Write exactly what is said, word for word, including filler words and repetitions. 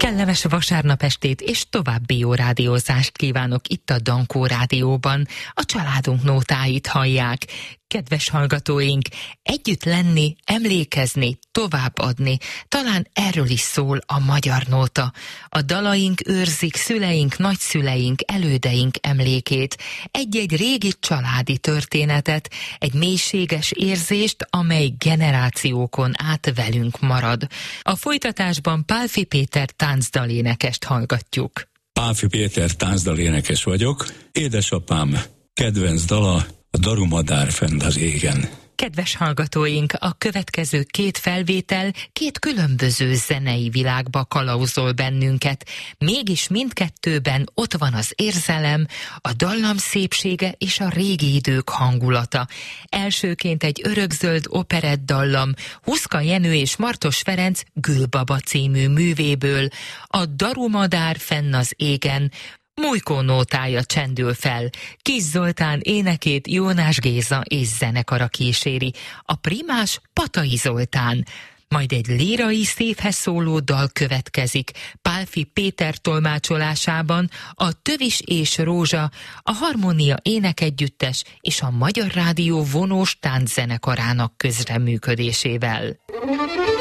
Kellemes vasárnap estét és további jó rádiózást kívánok itt a Dankó Rádióban. A családunk nótáit hallják. Kedves hallgatóink, együtt lenni, emlékezni, továbbadni, talán erről is szól a magyar nóta. A dalaink őrzik szüleink, nagyszüleink, elődeink emlékét, egy-egy régi családi történetet, egy mélységes érzést, amely generációkon át velünk marad. A folytatásban Pálffy Péter táncdalénekest hallgatjuk. Pálffy Péter táncdalénekes vagyok, édesapám kedvenc dala a Darumadár fenn az égen. Kedves hallgatóink, a következő két felvétel két különböző zenei világba kalauzol bennünket, mégis mindkettőben ott van az érzelem, a dallam szépsége és a régi idők hangulata. Elsőként egy örökzöld operett dallam, Huszka Jenő és Martos Ferenc Gülbaba című művéből, a Darumadár fenn az égen, Mújkó nótája csendül fel, Kis Zoltán énekét Jónás Géza és zenekara kíséri, a primás Patai Zoltán. Majd egy lírai szívhez szóló dal következik, Pálffy Péter tolmácsolásában a Tövis és Rózsa, a Harmónia énekegyüttes és a Magyar Rádió vonós tánczenekarának közreműködésével.